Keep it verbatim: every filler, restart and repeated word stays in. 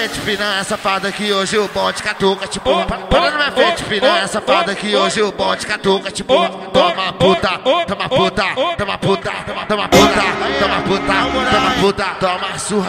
frente, piranha safada, que hoje o bonde catuca, tipo. Para na minha frente, piranha safada, que hoje o bonde catuca, tipo. Toma puta, toma puta, toma puta, toma puta, toma puta, toma puta, toma surra.